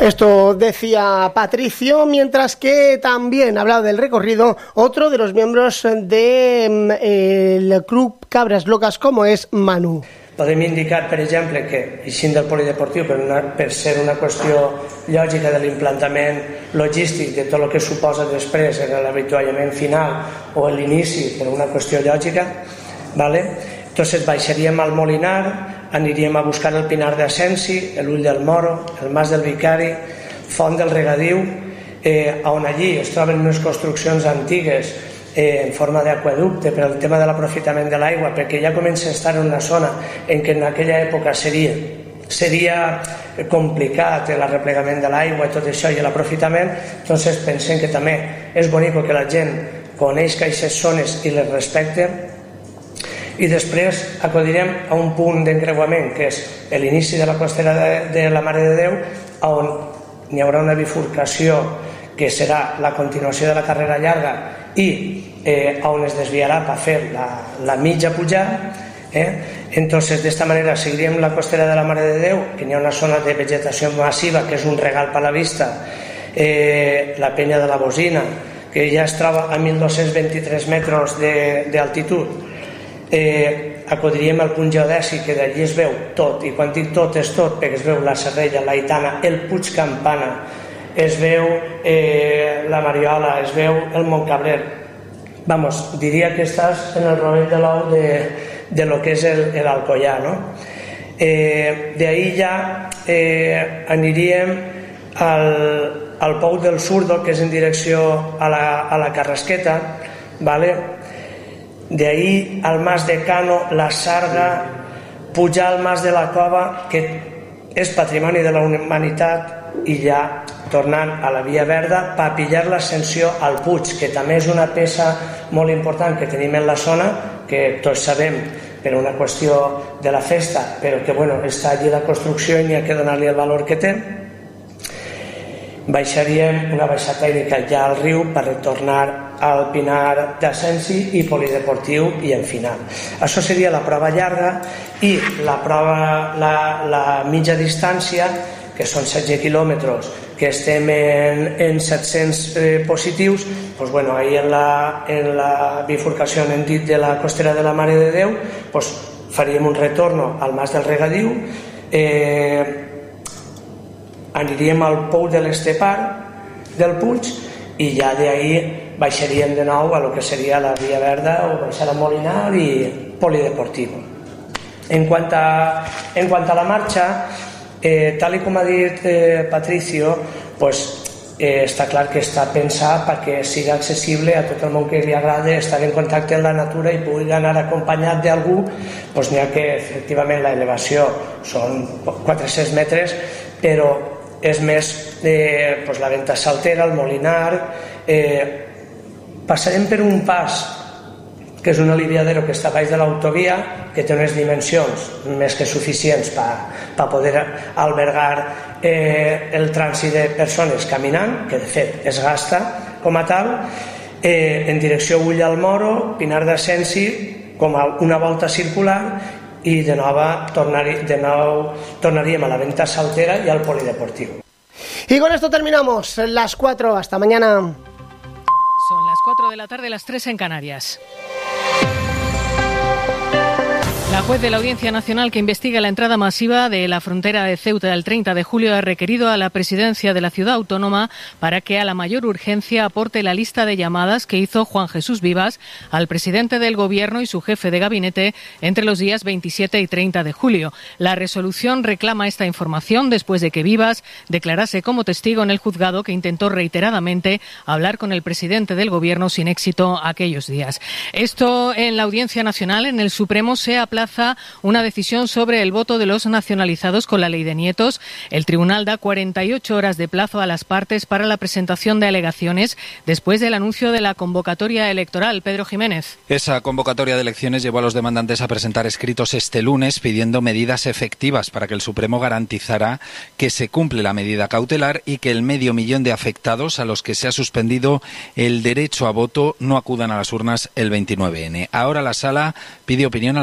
Esto decía Patricio, mientras que también hablaba del recorrido otro de los miembros del Club Cabres Locas, como es Manu. Podem indicar, per exemple, que, així del polideportiu, per ser una qüestió lògica de l'implantament logístic de tot el que suposa després en l'avituallament final o en l'inici, per una qüestió lògica, ¿vale? Entonces baixaríem al Molinar, aniríem a buscar el Pinar d'Asensi, l'Ull del Moro, el Mas del Vicari, Font del Regadiu, on allí es troben unes construccions antigues en forma d'aqueducte per al tema de l'aprofitament de l'aigua, perquè ja comença a estar en una zona en què en aquella època seria complicat l'arreplegament de l'aigua i tot això i l'aprofitament. Entonces pensem que també és bonic que la gent coneix aquestes zones i les respecte. I després acudirem a un punt d'encreuament que és l'inici de la costera de la Mare de Déu, on hi haurà una bifurcació que serà la continuació de la carrera llarga i on es desviarà per fer la mitja pujada. Entonces d'esta manera seguiríem la costera de la Mare de Déu, que hi ha una zona de vegetació massiva que és un regal per la vista, la penya de la Bosina, que ja es troba a 1.223 metres d'altitud. Acudiríem al punt geodèsic, que d'allí es veu tot, i quan dic tot és tot, perquè es veu la Serrella, l'Aitana, el Puig Campana, es veu la Mariola, es veu el Montcabrer. Vamos, diria que estàs en el rovell de l'ou de lo que és l'Alcoià, no? D'ahí ja aniríem al Pou del Surdo, que és en direcció a la Carrasqueta, ¿vale? D'ahí al Mas de Cano, la Sarga, pujar al Mas de la Cova, que és patrimoni de la humanitat, i ja tornant a la Via Verda per pillar l'ascensió al Puig, que també és una peça molt important que tenim en la zona, que tots sabem per una qüestió de la festa, però que bueno, està allí la construcció i n'hi ha que donar-li el valor que té. Baixaríem una baixada tècnica ja al riu per retornar al Pinar d'Asensi i polideportiu i en final. Això seria la prova llarga, i la prova, la mitja distància, que són 16 quilòmetres, que estem en 700 positius, doncs bueno, ahí en la bifurcació, hem dit, de la costera de la Mare de Déu, doncs faríem un retorno al Mas del Regadiu, aniríem al Pou de l'Estepar del Puig, i ja d'ahí baixaríem de nou a lo que seria la Via Verda o baixar a Molinar i polideportiu. En quant a la marxa, tal com ha dit Patricio, pues, està clar que està pensat perquè sigui accessible a tot el món que li agrada estar en contacte amb la natura i pugui anar acompanyat d'algú. Pues n'hi ha que efectivament l'elevació són 400 metres, però és més pues, la Venta Saltera, el Molinar. Passarem per un pas que és un aliviadero que està baix de l'autovia, que té unes dimensions més que suficients per poder albergar el trànsit de persones caminant, que de fet es gasta com a tal, en direcció Ull al Moro, Pinar d'Asensi, com a una volta circular, i de nou tornaríem a la Venta Saltera i al polideportiu. Y con esto terminamos. Las 4. Hasta mañana. Son las 4 de la tarde, las 3 en Canarias. La juez de la Audiencia Nacional que investiga la entrada masiva de la frontera de Ceuta el 30 de julio ha requerido a la presidencia de la ciudad autónoma para que a la mayor urgencia aporte la lista de llamadas que hizo Juan Jesús Vivas al presidente del Gobierno y su jefe de gabinete entre los días 27 y 30 de julio. La resolución reclama esta información después de que Vivas declarase como testigo en el juzgado que intentó reiteradamente hablar con el presidente del Gobierno sin éxito aquellos días. Esto en la Audiencia Nacional. En el Supremo se aplaza una decisión sobre el voto de los nacionalizados con la ley de nietos. El tribunal da 48 horas de plazo a las partes para la presentación de alegaciones después del anuncio de la convocatoria electoral. Pedro Jiménez. Esa convocatoria de elecciones llevó a los demandantes a presentar escritos este lunes pidiendo medidas efectivas para que el Supremo garantizara que se cumple la medida cautelar y que el 500.000 de afectados a los que se ha suspendido el derecho a voto no acudan a las urnas el 29N. Ahora la Sala pide opinión a las partes.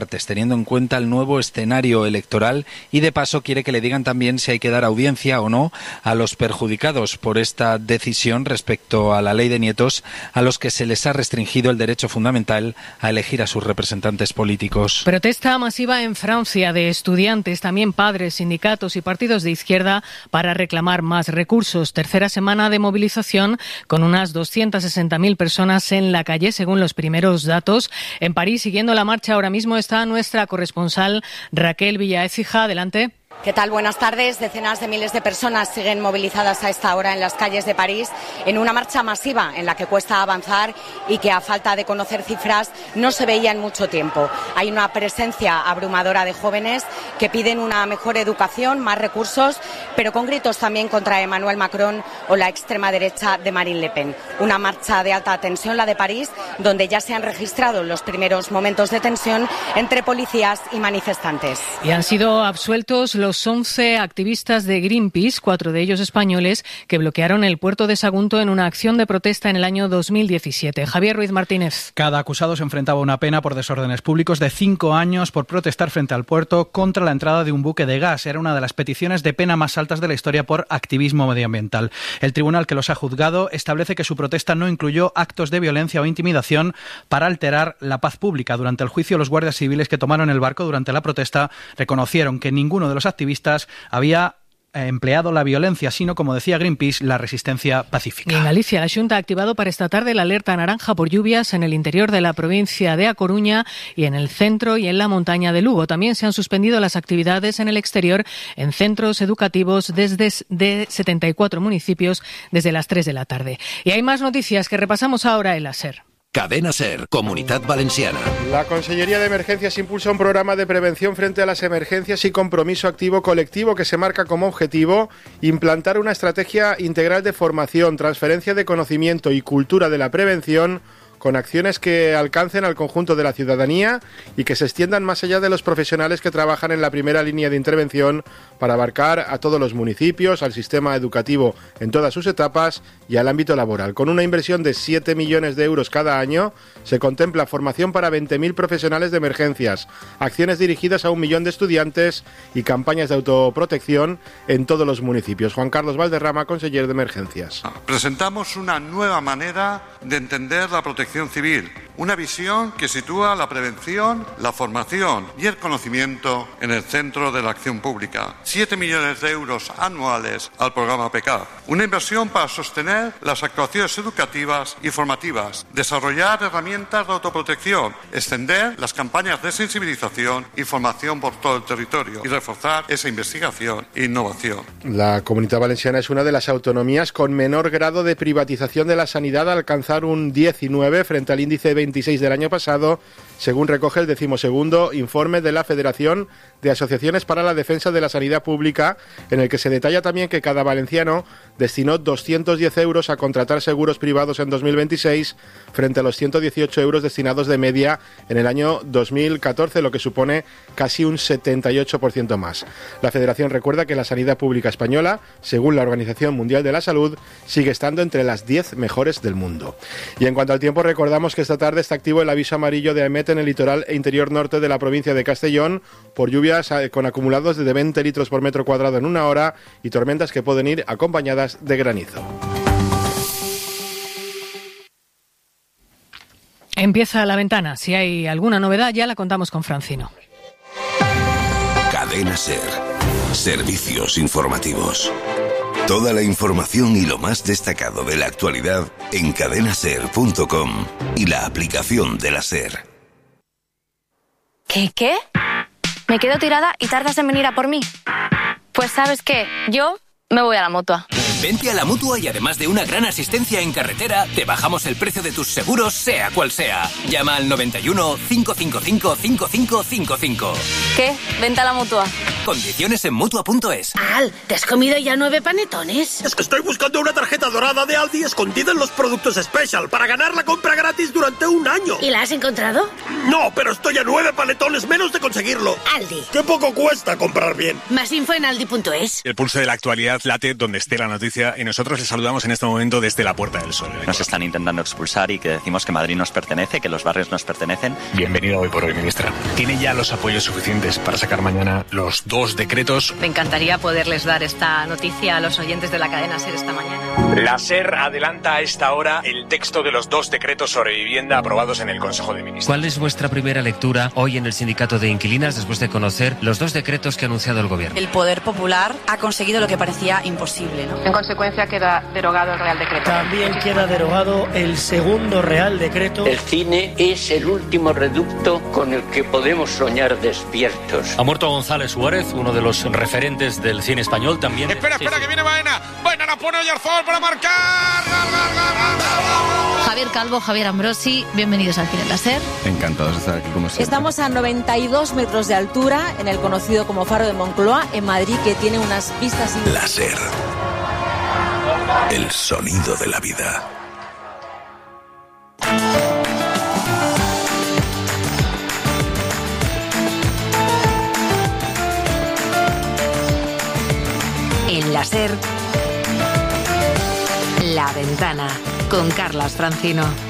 partes, teniendo en cuenta el nuevo escenario electoral, y de paso quiere que le digan también si hay que dar audiencia o no a los perjudicados por esta decisión respecto a la ley de nietos, a los que se les ha restringido el derecho fundamental a elegir a sus representantes políticos. Protesta masiva en Francia de estudiantes, también padres, sindicatos y partidos de izquierda para reclamar más recursos. Tercera semana de movilización con unas 260.000 personas en la calle, según los primeros datos. En París, siguiendo la marcha ahora mismo, está nuestra corresponsal Raquel Villaécija. Adelante. ¿Qué tal? Buenas tardes. Decenas de miles de personas siguen movilizadas a esta hora en las calles de París en una marcha masiva en la que cuesta avanzar y que, a falta de conocer cifras, no se veía en mucho tiempo. Hay una presencia abrumadora de jóvenes que piden una mejor educación, más recursos, pero con gritos también contra Emmanuel Macron o la extrema derecha de Marine Le Pen. Una marcha de alta tensión, la de París, donde ya se han registrado los primeros momentos de tensión entre policías y manifestantes. Y han sido absueltos los 11 activistas de Greenpeace, 4 de ellos españoles, que bloquearon el puerto de Sagunto en una acción de protesta en el año 2017. Javier Ruiz Martínez. Cada acusado se enfrentaba a una pena por desórdenes públicos de 5 años por protestar frente al puerto contra la entrada de un buque de gas. Era una de las peticiones de pena más altas de la historia por activismo medioambiental. El tribunal que los ha juzgado establece que su protesta no incluyó actos de violencia o intimidación para alterar la paz pública. Durante el juicio, los guardias civiles que tomaron el barco durante la protesta reconocieron que ninguno de los activistas había empleado la violencia, sino, como decía Greenpeace, la resistencia pacífica. Y en Galicia, la Xunta ha activado para esta tarde la alerta naranja por lluvias en el interior de la provincia de A Coruña y en el centro y en la montaña de Lugo. También se han suspendido las actividades en el exterior en centros educativos de 74 municipios desde las 3 de la tarde. Y hay más noticias que repasamos ahora en la SER. Cadena SER, Comunitat Valenciana. La Consellería de Emergencias impulsa un programa de prevención frente a las emergencias y compromiso activo colectivo que se marca como objetivo implantar una estrategia integral de formación, transferencia de conocimiento y cultura de la prevención, con acciones que alcancen al conjunto de la ciudadanía y que se extiendan más allá de los profesionales que trabajan en la primera línea de intervención, para abarcar a todos los municipios, al sistema educativo en todas sus etapas y al ámbito laboral. Con una inversión de 7 millones de euros cada año, se contempla formación para 20.000 profesionales de emergencias, acciones dirigidas a 1 millón de estudiantes y campañas de autoprotección en todos los municipios. Juan Carlos Valderrama, consejero de Emergencias. Presentamos una nueva manera de entender la protección civil, una visión que sitúa la prevención, la formación y el conocimiento en el centro de la acción pública. 7 millones de euros anuales al programa PECAF. Una inversión para sostener las actuaciones educativas y formativas, desarrollar herramientas de autoprotección, extender las campañas de sensibilización y formación por todo el territorio y reforzar esa investigación e innovación. La Comunitat Valenciana es una de las autonomías con menor grado de privatización de la sanidad, al alcanzar un 19 frente al índice 26 del año pasado, según recoge el 12º informe de la Federación de Asociaciones para la Defensa de la Sanidad Pública, en el que se detalla también que cada valenciano destinó 210 euros a contratar seguros privados en 2026, frente a los 118 euros destinados de media en el año 2014, lo que supone casi un 78% más. La Federación recuerda que la sanidad pública española, según la Organización Mundial de la Salud, sigue estando entre las 10 mejores del mundo. Y en cuanto al tiempo, recordamos que esta tarde está activo el aviso amarillo de AEMET en el litoral e interior norte de la provincia de Castellón por lluvias con acumulados de 20 litros por metro cuadrado en una hora y tormentas que pueden ir acompañadas de granizo. Empieza La Ventana. Si hay alguna novedad, ya la contamos con Francino. Cadena SER. Servicios informativos. Toda la información y lo más destacado de la actualidad en cadenaser.com y la aplicación de la SER. ¿Qué? ¿Me quedo tirada y tardas en venir a por mí? Pues ¿sabes qué? Yo me voy a la Mutua. Vente a la Mutua y además de una gran asistencia en carretera, te bajamos el precio de tus seguros, sea cual sea. Llama al 91 555 5555. ¿Qué? Vente a la Mutua. Condiciones en Mutua.es. Al, ¿te has comido ya 9 panetones? Es que estoy buscando una tarjeta dorada de Aldi escondida en los productos Special para ganar la compra gratis durante un año. ¿Y la has encontrado? No, pero estoy a 9 panetones menos de conseguirlo. Aldi. ¡Qué poco cuesta comprar bien! Más info en aldi.es. El pulso de la actualidad late donde esté la noticia y nosotros les saludamos en este momento desde la Puerta del Sol. Nos están intentando expulsar y que decimos que Madrid nos pertenece, que los barrios nos pertenecen. Bienvenido Hoy por Hoy, ministra. ¿Tiene ya los apoyos suficientes para sacar mañana los 2 decretos? Me encantaría poderles dar esta noticia a los oyentes de la cadena SER esta mañana. La SER adelanta a esta hora el texto de los 2 decretos sobre vivienda aprobados en el Consejo de Ministros. ¿Cuál es vuestra primera lectura hoy en el Sindicato de Inquilinas después de conocer los 2 decretos que ha anunciado el Gobierno? El Poder Popular ha conseguido lo que parecía imposible, ¿no? En consecuencia queda derogado el Real Decreto. También queda derogado el segundo Real Decreto. El cine es el último reducto con el que podemos soñar despiertos. Ha muerto González Suárez, uno de los referentes del cine español también. Espera, que viene Baena. Baena la pone Oyarzabal para marcar. ¡Gol! Javier Calvo, Javier Ambrosi, bienvenidos al Cine en la SER. Encantados de estar aquí como siempre. Estamos a 92 metros de altura en el conocido como Faro de Moncloa, en Madrid, que tiene unas vistas... La SER. El sonido de la vida. En la SER, La Ventana, con Carlas Francino.